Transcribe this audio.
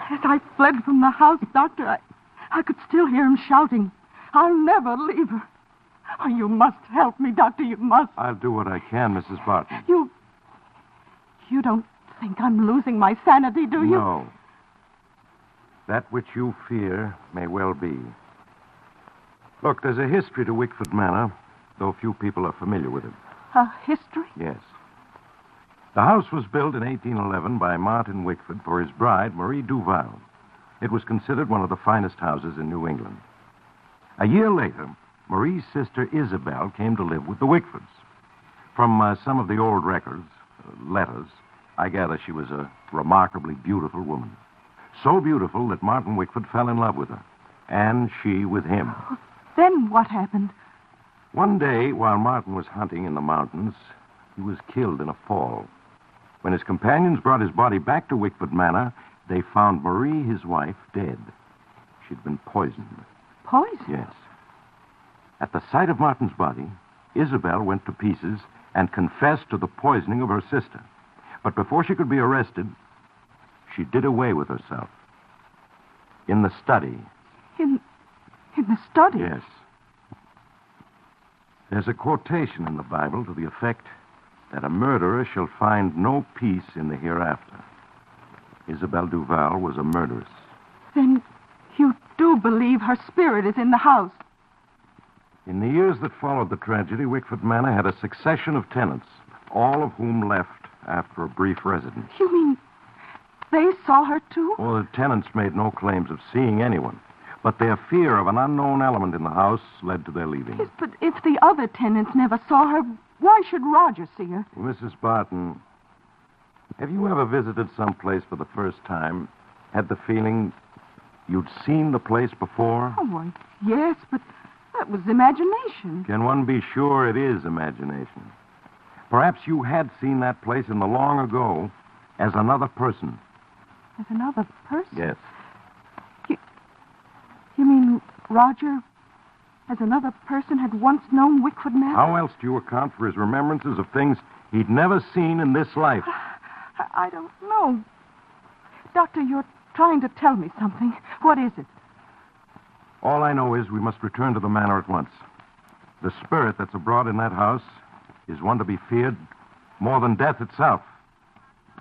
As I fled from the house, Doctor, I could still hear him shouting, "I'll never leave her." Oh, you must help me, Doctor, you must. I'll do what I can, Mrs. Barton. You don't think I'm losing my sanity, do you? No. That which you fear may well be. Look, there's a history to Wickford Manor, though few people are familiar with it. A history? Yes. The house was built in 1811 by Martin Wickford for his bride, Marie Duval. It was considered one of the finest houses in New England. A year later, Marie's sister Isabel came to live with the Wickfords. From some of the old records, letters, I gather she was a remarkably beautiful woman. So beautiful that Martin Wickford fell in love with her, and she with him. Then what happened? One day, while Martin was hunting in the mountains, he was killed in a fall. When his companions brought his body back to Wickford Manor, they found Marie, his wife, dead. She'd been poisoned. Poison? Yes. At the sight of Martin's body, Isabel went to pieces and confessed to the poisoning of her sister. But before she could be arrested, she did away with herself. In the study. In the study? Yes. There's a quotation in the Bible to the effect that a murderer shall find no peace in the hereafter. Isabel Duval was a murderess. Then you do believe her spirit is in the house? In the years that followed the tragedy, Wickford Manor had a succession of tenants, all of whom left after a brief residence. You mean they saw her, too? Well, the tenants made no claims of seeing anyone, but their fear of an unknown element in the house led to their leaving. Yes, but if the other tenants never saw her, why should Roger see her? Well, Mrs. Barton, have you ever visited some place for the first time, had the feeling you'd seen the place before? Oh, why, yes, but that was imagination. Can one be sure it is imagination? Perhaps you had seen that place in the long ago as another person. As another person? Yes. You mean Roger, as another person, had once known Wickford Manor? How else do you account for his remembrances of things he'd never seen in this life? I don't know. Doctor, you're trying to tell me something. What is it? All I know is we must return to the manor at once. The spirit that's abroad in that house is one to be feared more than death itself.